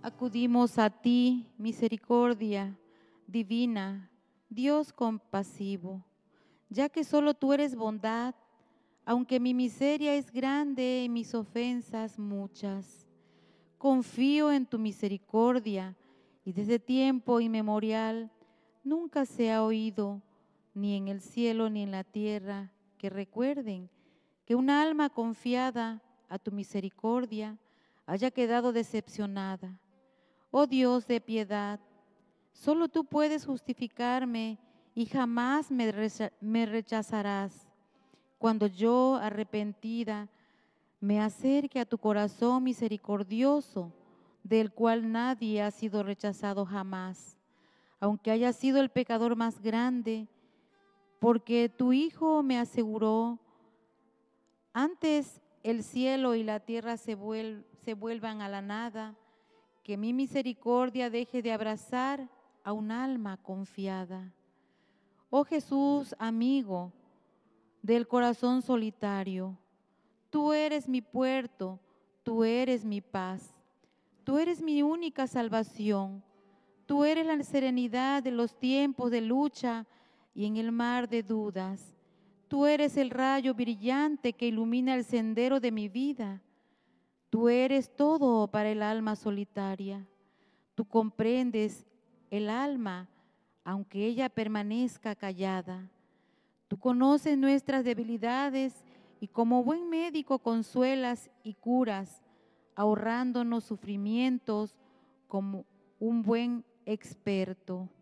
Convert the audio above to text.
Acudimos a ti, misericordia divina, Dios compasivo, ya que solo tú eres bondad, aunque mi miseria es grande y mis ofensas muchas. Confío en tu misericordia y desde tiempo inmemorial nunca se ha oído, ni en el cielo ni en la tierra, que recuerden que una alma confiada a tu misericordia haya quedado decepcionada. Oh Dios de piedad, solo tú puedes justificarme y jamás me rechazarás. Cuando yo, arrepentida, me acerque a tu corazón misericordioso, del cual nadie ha sido rechazado jamás, aunque haya sido el pecador más grande, porque tu Hijo me aseguró, antes el cielo y la tierra se vuelvan a la nada, que mi misericordia deje de abrazar a un alma confiada. Oh Jesús, amigo del corazón solitario, tú eres mi puerto, tú eres mi paz, tú eres mi única salvación, tú eres la serenidad de los tiempos de lucha y en el mar de dudas. Tú eres el rayo brillante que ilumina el sendero de mi vida. Tú eres todo para el alma solitaria. Tú comprendes el alma, aunque ella permanezca callada. Tú conoces nuestras debilidades y como buen médico consuelas y curas, ahorrándonos sufrimientos como un buen experto.